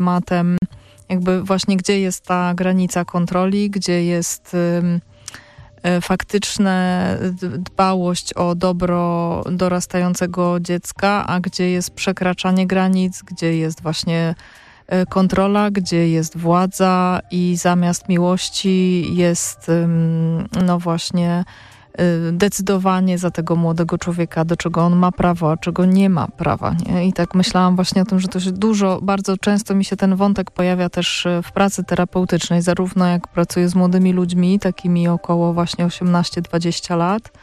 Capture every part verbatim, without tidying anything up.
tematem jakby właśnie gdzie jest ta granica kontroli, gdzie jest faktyczna dbałość o dobro dorastającego dziecka, a gdzie jest przekraczanie granic, gdzie jest właśnie kontrola, gdzie jest władza i zamiast miłości jest no właśnie decydowanie za tego młodego człowieka, do czego on ma prawo, a czego nie ma prawa. Nie? I tak myślałam właśnie o tym, że to się dużo, bardzo często mi się ten wątek pojawia też w pracy terapeutycznej, zarówno jak pracuję z młodymi ludźmi, takimi około właśnie osiemnaście dwadzieścia lat,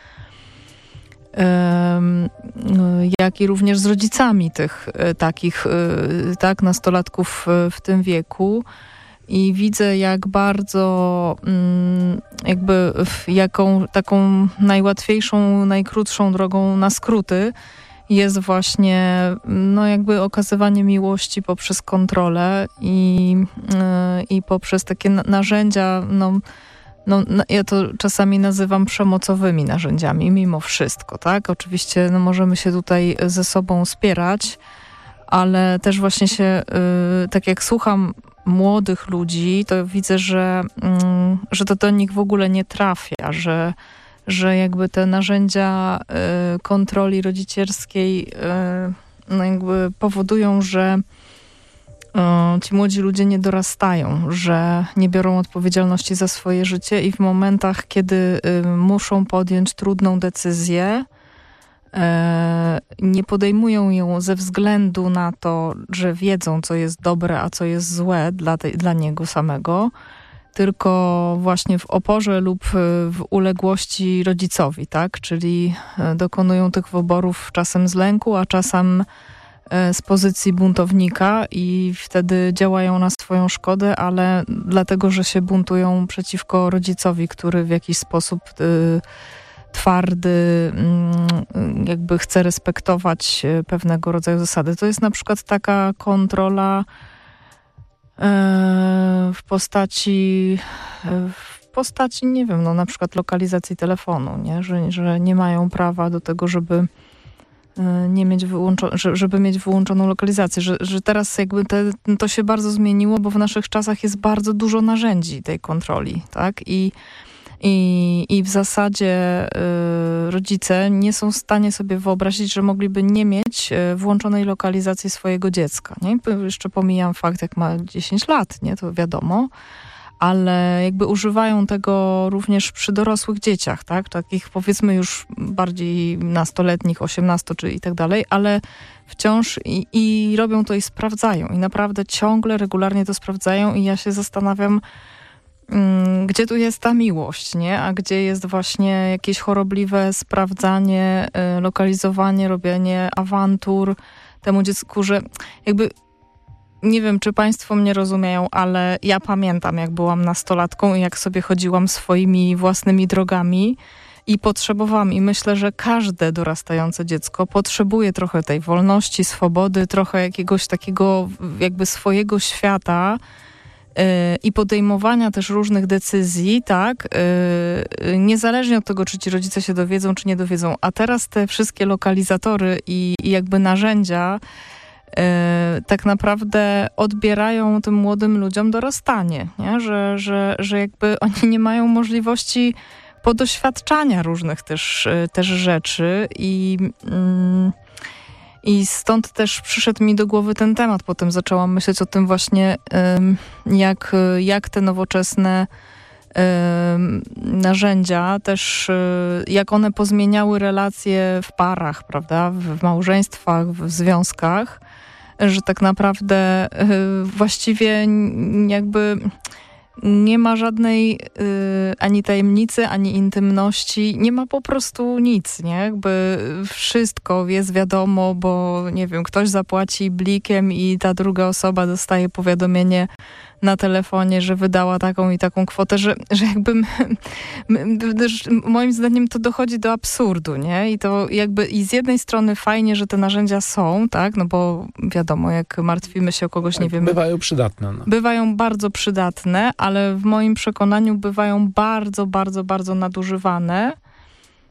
jak i również z rodzicami tych takich tak, nastolatków w tym wieku. I widzę, jak bardzo jakby jaką taką najłatwiejszą, najkrótszą drogą na skróty jest właśnie no jakby okazywanie miłości poprzez kontrolę i, i poprzez takie narzędzia, no, no ja to czasami nazywam przemocowymi narzędziami mimo wszystko, tak? Oczywiście no, możemy się tutaj ze sobą spierać, ale też właśnie się, tak jak słucham młodych ludzi, to widzę, że, że to do nich w ogóle nie trafia, że, że jakby te narzędzia kontroli rodzicielskiej no jakby powodują, że ci młodzi ludzie nie dorastają, że nie biorą odpowiedzialności za swoje życie i w momentach, kiedy muszą podjąć trudną decyzję, nie podejmują ją ze względu na to, że wiedzą, co jest dobre, a co jest złe dla, tej, dla niego samego, tylko właśnie w oporze lub w uległości rodzicowi, tak? Czyli dokonują tych wyborów czasem z lęku, a czasem z pozycji buntownika i wtedy działają na swoją szkodę, ale dlatego, że się buntują przeciwko rodzicowi, który w jakiś sposób y, twardy, jakby chce respektować pewnego rodzaju zasady. To jest na przykład taka kontrola w postaci, w postaci, nie wiem, no na przykład lokalizacji telefonu, nie? Że, że nie mają prawa do tego, żeby nie mieć wyłączo- żeby mieć wyłączoną lokalizację, że, że teraz jakby te, to się bardzo zmieniło, bo w naszych czasach jest bardzo dużo narzędzi tej kontroli, tak? I I, i w zasadzie y, rodzice nie są w stanie sobie wyobrazić, że mogliby nie mieć y, włączonej lokalizacji swojego dziecka. Nie? Jeszcze pomijam fakt, jak ma dziesięć lat, nie? To wiadomo, ale jakby używają tego również przy dorosłych dzieciach, tak? Takich powiedzmy już bardziej nastoletnich, osiemnasto czy i tak dalej, ale wciąż i, i robią to i sprawdzają. I naprawdę ciągle, regularnie to sprawdzają i ja się zastanawiam, gdzie tu jest ta miłość, nie? A gdzie jest właśnie jakieś chorobliwe sprawdzanie, lokalizowanie, robienie awantur temu dziecku, że jakby nie wiem, czy państwo mnie rozumieją, ale ja pamiętam, jak byłam nastolatką i jak sobie chodziłam swoimi własnymi drogami i potrzebowałam. I myślę, że każde dorastające dziecko potrzebuje trochę tej wolności, swobody, trochę jakiegoś takiego jakby swojego świata, i podejmowania też różnych decyzji, tak, niezależnie od tego, czy ci rodzice się dowiedzą, czy nie dowiedzą. A teraz te wszystkie lokalizatory i, i jakby narzędzia tak naprawdę odbierają tym młodym ludziom dorastanie, nie? Że, że, że jakby oni nie mają możliwości podoświadczania różnych też, też rzeczy i... Mm, I stąd też przyszedł mi do głowy ten temat. Potem zaczęłam myśleć o tym właśnie, jak, jak te nowoczesne narzędzia też, jak one pozmieniały relacje w parach, prawda, w małżeństwach, w związkach, że tak naprawdę właściwie jakby nie ma żadnej y, ani tajemnicy, ani intymności. Nie ma po prostu nic, nie? Jakby wszystko jest wiadomo, bo nie wiem, ktoś zapłaci blikiem i ta druga osoba dostaje powiadomienie na telefonie, że wydała taką i taką kwotę, że, że jakby my, my, że moim zdaniem to dochodzi do absurdu, nie? I to jakby i z jednej strony fajnie, że te narzędzia są, tak? No bo wiadomo, jak martwimy się o kogoś, tak, nie wiem... Bywają przydatne. No. Bywają bardzo przydatne, ale w moim przekonaniu bywają bardzo, bardzo, bardzo nadużywane.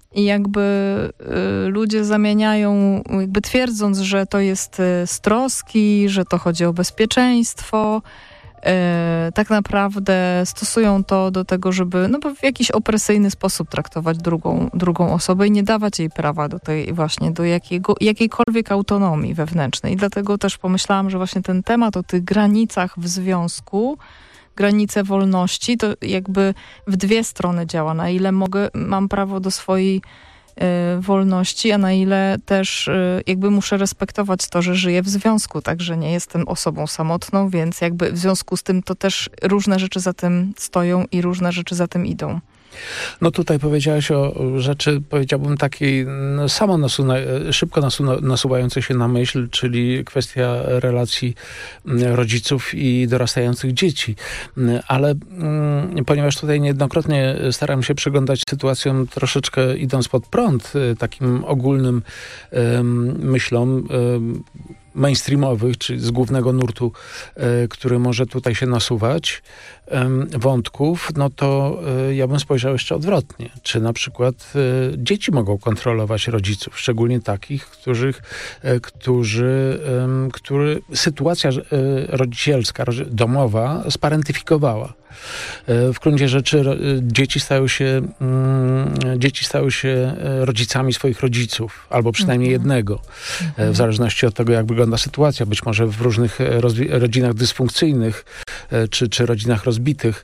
i jakby y, ludzie zamieniają, jakby twierdząc, że to jest y, z troski, że to chodzi o bezpieczeństwo, y, tak naprawdę stosują to do tego, żeby no, w jakiś opresyjny sposób traktować drugą, drugą osobę i nie dawać jej prawa do tej właśnie, do jakiego, jakiejkolwiek autonomii wewnętrznej. I dlatego też pomyślałam, że właśnie ten temat o tych granicach w związku, granice wolności, to jakby w dwie strony działa. Na ile mogę, mam prawo do swojej y, wolności, a na ile też y, jakby muszę respektować to, że żyję w związku, tak, że nie jestem osobą samotną, więc jakby w związku z tym to też różne rzeczy za tym stoją i różne rzeczy za tym idą. No tutaj powiedziałaś o rzeczy, powiedziałbym takiej no, samo nasuna, szybko nasuna, nasuwającej się na myśl, czyli kwestia relacji rodziców i dorastających dzieci. Ale mm, ponieważ tutaj niejednokrotnie staram się przyglądać sytuacjom troszeczkę idąc pod prąd, takim ogólnym um, myślom, um, mainstreamowych, czy z głównego nurtu, y, który może tutaj się nasuwać, y, wątków, no to y, ja bym spojrzał jeszcze odwrotnie. Czy na przykład y, dzieci mogą kontrolować rodziców, szczególnie takich, których, y, którzy, y, który sytuacja y, rodzicielska, domowa sparentyfikowała. W gruncie rzeczy dzieci stały się dzieci stały się rodzicami swoich rodziców, albo przynajmniej mm-hmm. jednego. W zależności od tego, jak wygląda sytuacja. Być może w różnych rozwi- rodzinach dysfunkcyjnych, czy, czy rodzinach rozbitych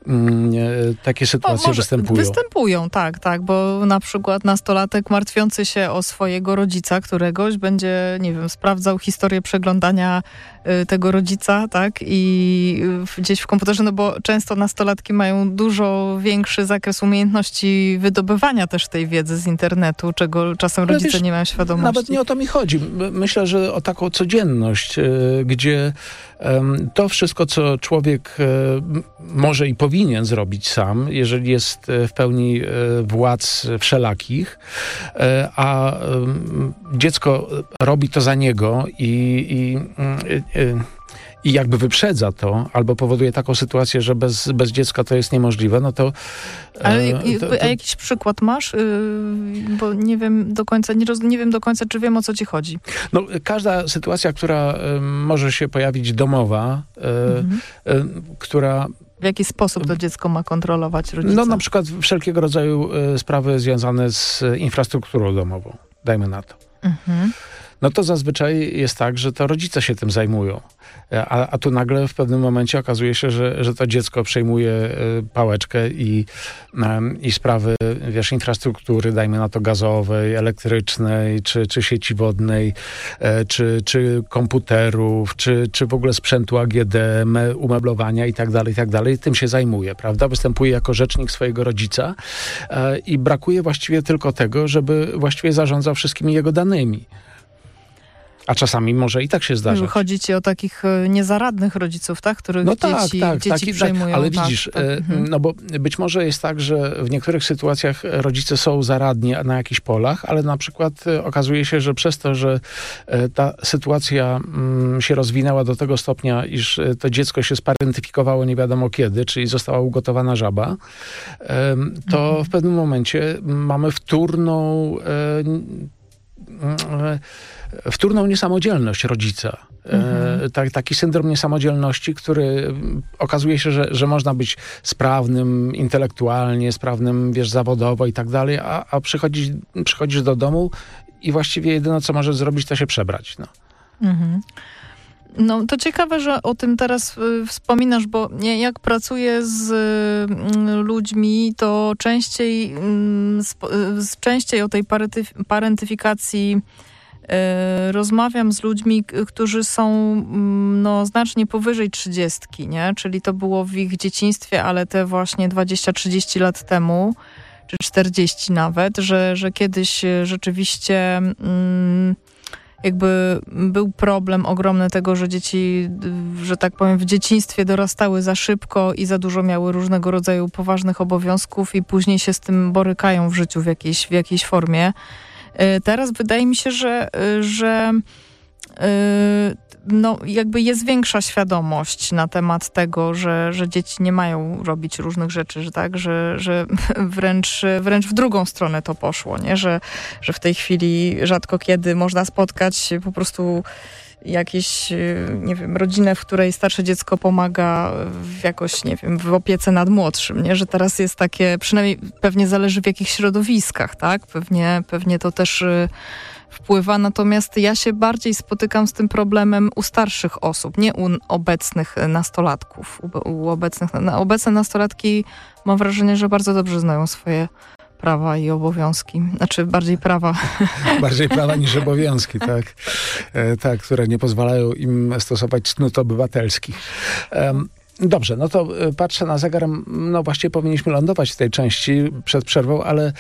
takie sytuacje występują. Występują, tak, tak, bo na przykład nastolatek martwiący się o swojego rodzica, któregoś będzie, nie wiem, sprawdzał historię przeglądania tego rodzica, tak, i gdzieś w komputerze, no bo często nastolatki mają dużo większy zakres umiejętności wydobywania też tej wiedzy z internetu, czego czasem Ale rodzice wiesz, nie mają świadomości. Nawet nie o to mi chodzi. Myślę, że o taką codzienność, gdzie to wszystko, co człowiek może i powinien zrobić sam, jeżeli jest w pełni władz wszelakich, a dziecko robi to za niego i, i, i jakby wyprzedza to, albo powoduje taką sytuację, że bez, bez dziecka to jest niemożliwe, no to... Ale to, to... a jakiś przykład masz? Bo nie wiem do końca, nie, roz, nie wiem do końca, czy wiem, o co ci chodzi. No, każda sytuacja, która może się pojawić domowa, mhm. która... W jaki sposób to dziecko ma kontrolować rodzica? No na przykład wszelkiego rodzaju sprawy związane z infrastrukturą domową, dajmy na to. Mhm. No to zazwyczaj jest tak, że to rodzice się tym zajmują. A, a tu nagle w pewnym momencie okazuje się, że, że to dziecko przejmuje pałeczkę i, i sprawy, wiesz, infrastruktury, dajmy na to gazowej, elektrycznej, czy, czy sieci wodnej, czy, czy komputerów, czy, czy w ogóle sprzętu A G D, umeblowania i tak dalej, i tak dalej. Tym się zajmuje, prawda? Występuje jako rzecznik swojego rodzica i brakuje właściwie tylko tego, żeby właściwie zarządzał wszystkimi jego danymi. A czasami może i tak się zdarzać. Chodzi ci o takich niezaradnych rodziców, tak? Których no tak, dzieci, tak, dzieci taki, przejmują. Tak, ale tak, widzisz, tak, e, no bo być może jest tak, że w niektórych sytuacjach rodzice są zaradni na jakichś polach, ale na przykład e, okazuje się, że przez to, że e, ta sytuacja m, się rozwinęła do tego stopnia, iż e, to dziecko się sparentyfikowało nie wiadomo kiedy, czyli została ugotowana żaba, e, to mhm. w pewnym momencie mamy wtórną e, e, wtórną niesamodzielność rodzica. Mhm. E, tak, taki syndrom niesamodzielności, który okazuje się, że, że można być sprawnym intelektualnie, sprawnym, wiesz, zawodowo i tak dalej, a, a przychodzisz, przychodzisz do domu i właściwie jedyne, co możesz zrobić, to się przebrać. No. Mhm. No to ciekawe, że o tym teraz y, wspominasz, bo nie, jak pracuję z y, ludźmi, to częściej, y, sp, y, częściej o tej parentyf- parentyfikacji y, rozmawiam z ludźmi, k- którzy są y, no, znacznie powyżej trzydziestki, nie? Czyli to było w ich dzieciństwie, ale te właśnie dwadzieścia trzydzieści lat temu, czy czterdzieści nawet, że, że kiedyś rzeczywiście... Y, jakby był problem ogromny tego, że dzieci, że tak powiem, w dzieciństwie dorastały za szybko i za dużo miały różnego rodzaju poważnych obowiązków i później się z tym borykają w życiu w jakiejś, w jakiejś formie. Teraz wydaje mi się, że, że no jakby jest większa świadomość na temat tego, że, że dzieci nie mają robić różnych rzeczy, że tak, że, że wręcz, wręcz w drugą stronę to poszło, nie? Że, że w tej chwili rzadko kiedy można spotkać po prostu jakieś, nie wiem, rodzinę, w której starsze dziecko pomaga w jakoś, nie wiem, w opiece nad młodszym, nie? Że teraz jest takie, przynajmniej pewnie zależy w jakich środowiskach, tak? Pewnie, pewnie to też wpływa, natomiast ja się bardziej spotykam z tym problemem u starszych osób, nie u obecnych nastolatków. U, u obecnych, na, obecne nastolatki mam wrażenie, że bardzo dobrze znają swoje prawa i obowiązki. Znaczy bardziej prawa. Bardziej prawa niż obowiązki, tak. E, tak, które nie pozwalają im stosować cnót obywatelskich. Um, Dobrze, no to patrzę na zegar, no właściwie powinniśmy lądować w tej części przed przerwą, ale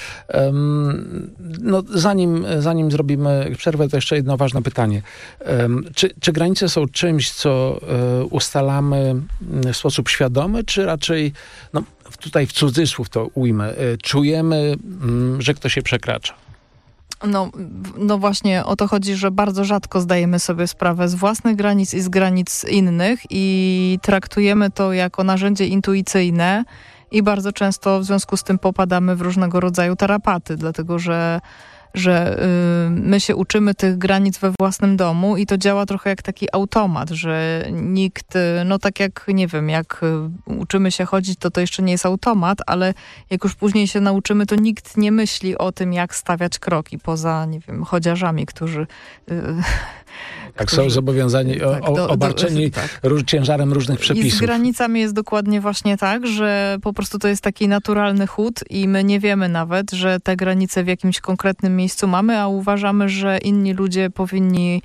um, no zanim, zanim zrobimy przerwę, to jeszcze jedno ważne pytanie. Um, czy, czy granice są czymś, co um, ustalamy w sposób świadomy, czy raczej, no tutaj w cudzysłów to ujmę, czujemy, um, że ktoś się przekracza? No, no właśnie o to chodzi, że bardzo rzadko zdajemy sobie sprawę z własnych granic i z granic innych i traktujemy to jako narzędzie intuicyjne i bardzo często w związku z tym popadamy w różnego rodzaju tarapaty, dlatego że że y, my się uczymy tych granic we własnym domu i to działa trochę jak taki automat, że nikt, no tak jak, nie wiem, jak uczymy się chodzić, to to jeszcze nie jest automat, ale jak już później się nauczymy, to nikt nie myśli o tym, jak stawiać kroki poza, nie wiem, chodziarzami, którzy... Y, Tak, którzy, są zobowiązani, o, tak, do, obarczeni do, tak. róż, ciężarem różnych przepisów. I z granicami jest dokładnie właśnie tak, że po prostu to jest taki naturalny chód i my nie wiemy nawet, że te granice w jakimś konkretnym miejscu mamy, a uważamy, że inni ludzie powinni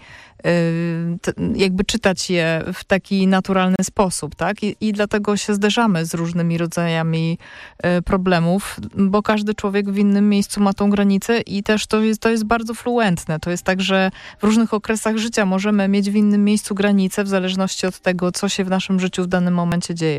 T, jakby czytać je w taki naturalny sposób, tak? I, I dlatego się zderzamy z różnymi rodzajami y, problemów, bo każdy człowiek w innym miejscu ma tą granicę i też to jest, to jest bardzo fluentne. To jest tak, że w różnych okresach życia możemy mieć w innym miejscu granicę w zależności od tego, co się w naszym życiu w danym momencie dzieje.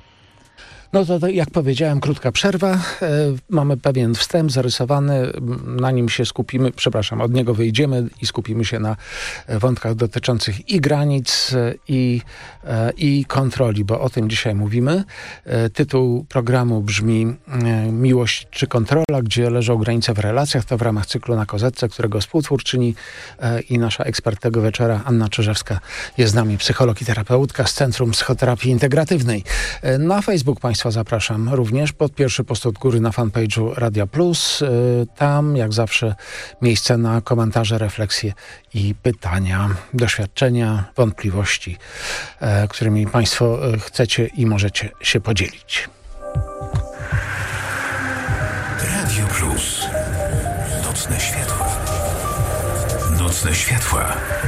No to, to jak powiedziałem, krótka przerwa. E, mamy pewien wstęp zarysowany, na nim się skupimy, przepraszam, od niego wyjdziemy i skupimy się na wątkach dotyczących i granic, i, e, i kontroli, bo o tym dzisiaj mówimy. E, tytuł programu brzmi e, Miłość czy kontrola, gdzie leżą granice w relacjach. To w ramach cyklu Na Kozetce, którego współtwórczyni e, i nasza ekspert tego wieczora, Anna Czyżewska, jest z nami, psycholog i terapeutka z Centrum Psychoterapii Integratywnej. E, na Facebook Państwa zapraszam również pod pierwszy post od góry na fanpage'u Radia Plus. Tam, jak zawsze, miejsce na komentarze, refleksje i pytania, doświadczenia, wątpliwości, którymi Państwo chcecie i możecie się podzielić. Radio Plus. Nocne światła. Nocne światła.